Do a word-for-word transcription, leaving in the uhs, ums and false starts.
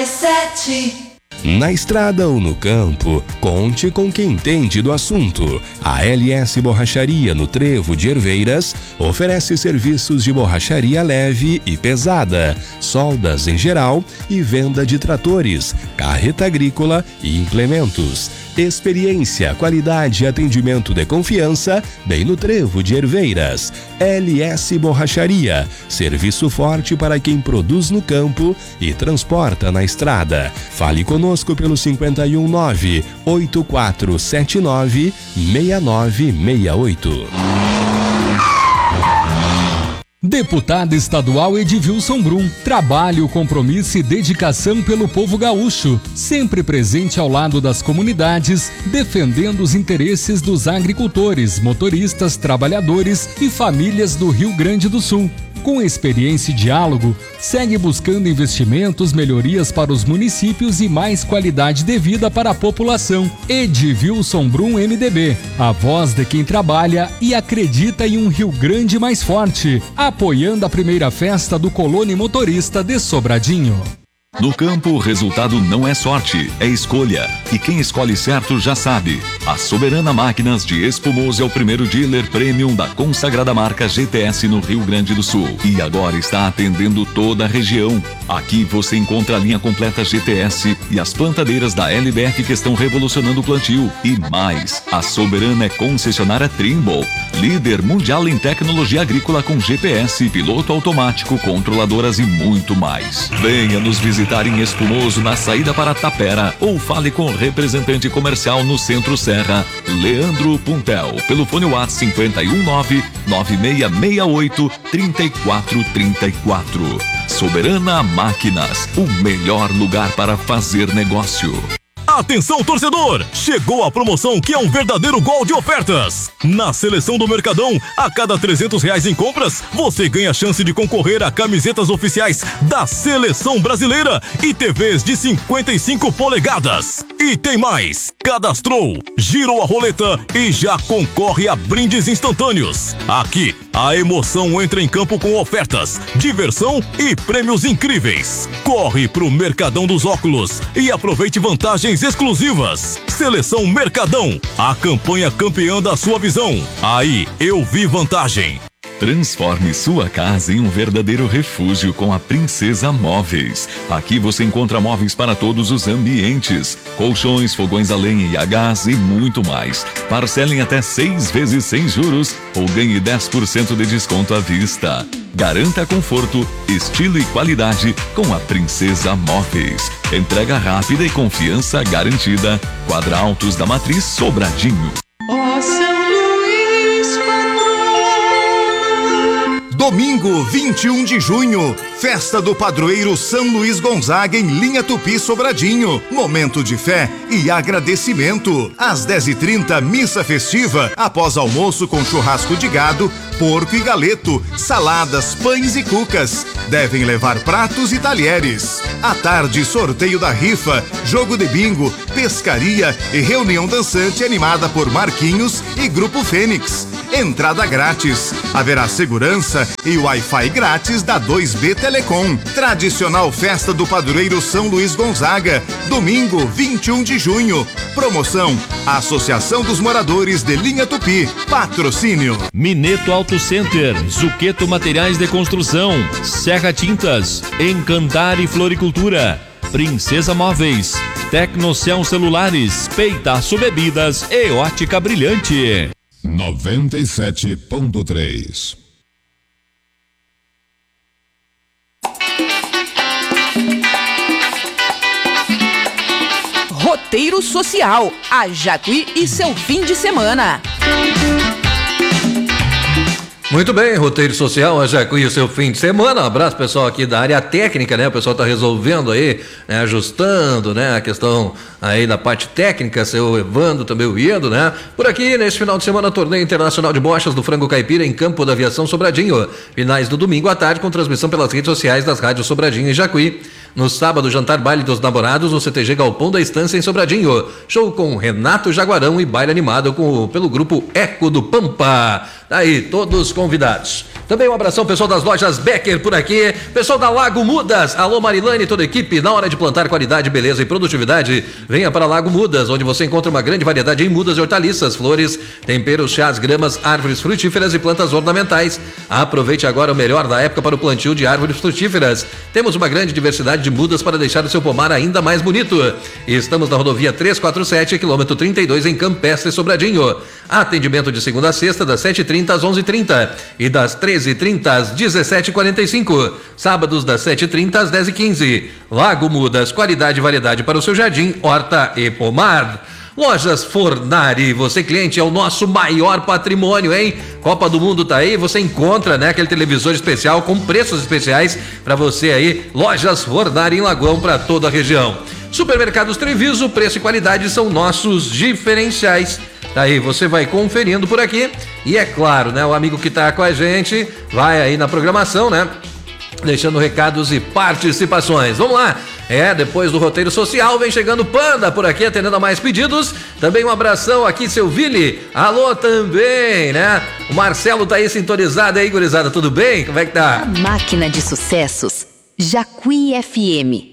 Sete. Na estrada ou no campo, conte com quem entende do assunto. A L S Borracharia no Trevo de Herveiras oferece serviços de borracharia leve e pesada, soldas em geral e venda de tratores, carreta agrícola e implementos. Experiência, qualidade e atendimento de confiança, bem no Trevo de Herveiras. L S Borracharia, serviço forte para quem produz no campo e transporta na estrada. Fale conosco pelo cinco um nove, oito quatro sete nove, seis nove seis oito. Deputado estadual Edvilson Brum, trabalho, compromisso e dedicação pelo povo gaúcho, sempre presente ao lado das comunidades, defendendo os interesses dos agricultores, motoristas, trabalhadores e famílias do Rio Grande do Sul. Com experiência e diálogo, segue buscando investimentos, melhorias para os municípios e mais qualidade de vida para a população. Edvilson Brum, M D B, a voz de quem trabalha e acredita em um Rio Grande mais forte, apoiando a primeira festa do Colônia Motorista de Sobradinho. No campo, o resultado não é sorte, é escolha. E quem escolhe certo já sabe. A Soberana Máquinas de Espumoso é o primeiro dealer premium da consagrada marca G T S no Rio Grande do Sul. E agora está atendendo toda a região. Aqui você encontra a linha completa G T S e as plantadeiras da L B F que estão revolucionando o plantio. E mais, a Soberana é concessionária Trimble, líder mundial em tecnologia agrícola com G P S, piloto automático, controladoras e muito mais. Venha nos visitar em Espumoso, na saída para Tapera, ou fale com o representante comercial no Centro Serra, Leandro Puntel, pelo fone WhatsApp cinco um nove, nove seis seis oito, três quatro três quatro. Soberana Máquinas, o melhor lugar para fazer negócio. Atenção, torcedor! Chegou a promoção que é um verdadeiro gol de ofertas. Na Seleção do Mercadão, a cada trezentos reais em compras, você ganha a chance de concorrer a camisetas oficiais da Seleção Brasileira e T Vs de cinquenta e cinco polegadas. E tem mais! Cadastrou, girou a roleta e já concorre a brindes instantâneos. Aqui, a emoção entra em campo com ofertas, diversão e prêmios incríveis. Corre pro Mercadão dos Óculos e aproveite vantagens exclusivas. Seleção Mercadão, a campanha campeã da sua visão. Aí eu vi vantagem. Transforme sua casa em um verdadeiro refúgio com a Princesa Móveis. Aqui você encontra móveis para todos os ambientes, colchões, fogões a lenha e a gás e muito mais. Parcelem até seis vezes sem juros ou ganhe dez por cento de desconto à vista. Garanta conforto, estilo e qualidade com a Princesa Móveis. Entrega rápida e confiança garantida. Quadra Altos da Matriz, Sobradinho. Domingo, vinte e um de junho, festa do padroeiro São Luís Gonzaga em Linha Tupi, Sobradinho. Momento de fé e agradecimento. Às dez e trinta, missa festiva, após almoço com churrasco de gado, porco e galeto, saladas, pães e cucas. Devem levar pratos e talheres. À tarde, sorteio da rifa, jogo de bingo, pescaria e reunião dançante animada por Marquinhos e Grupo Fênix. Entrada grátis. Haverá segurança e Wi-Fi grátis da dois B Telecom. Tradicional festa do padroeiro São Luís Gonzaga. Domingo, vinte e um de junho. Promoção: Associação dos Moradores de Linha Tupi. Patrocínio: Mineto Auto Center, Zuqueto Materiais de Construção, Serra Tintas, Encantar e Floricultura, Princesa Móveis, Tecnocel Celulares, Peitaço Bebidas e Ótica Brilhante. noventa e sete ponto três. Roteiro Social, a Jacuí e seu fim de semana. Muito bem, Roteiro Social, a Jacuí e o seu fim de semana. Um abraço, pessoal, aqui da área técnica, né? O pessoal tá resolvendo aí, né? Ajustando, né? A questão aí da parte técnica, seu Evandro, também o Iedo, né? Por aqui, nesse final de semana, torneio internacional de bochas do Frango Caipira em Campo da Aviação Sobradinho. Finais do domingo à tarde, com transmissão pelas redes sociais das rádios Sobradinho e Jacuí. No sábado, jantar baile dos namorados no C T G Galpão da Estância em Sobradinho. Show com Renato Jaguarão e baile animado com, pelo grupo Eco do Pampa. Aí, todos convidados. Também um abração, pessoal das lojas Becker por aqui. Pessoal da Lago Mudas. Alô, Marilane e toda a equipe. Na hora de plantar qualidade, beleza e produtividade, venha para Lago Mudas, onde você encontra uma grande variedade em mudas e hortaliças, flores, temperos, chás, gramas, árvores frutíferas e plantas ornamentais. Aproveite agora o melhor da época para o plantio de árvores frutíferas. Temos uma grande diversidade de mudas para deixar o seu pomar ainda mais bonito. Estamos na rodovia trezentos e quarenta e sete, quilômetro trinta e dois, em Campestre, Sobradinho. Atendimento de segunda a sexta, das sete e trinta às onze e trinta e das treze e trinta às dezessete e quarenta e cinco. Sábados, das sete e trinta às dez e quinze. Lago Mudas, qualidade e variedade para o seu jardim, horta e pomar. Lojas Fornari, você cliente é o nosso maior patrimônio, hein? Copa do Mundo tá aí, você encontra, né, aquele televisor especial com preços especiais para você aí. Lojas Fornari em Lagoão para toda a região. Supermercados Treviso, preço e qualidade são nossos diferenciais. Daí você vai conferindo por aqui e é claro, né, o amigo que tá com a gente vai aí na programação, né, deixando recados e participações. Vamos lá. É, depois do roteiro social, vem chegando Panda por aqui, atendendo a mais pedidos. Também um abração aqui, seu Vili. Alô também, né? O Marcelo tá aí sintonizado aí, gurizada, tudo bem? Como é que tá? A máquina de sucessos, Jacuí F M.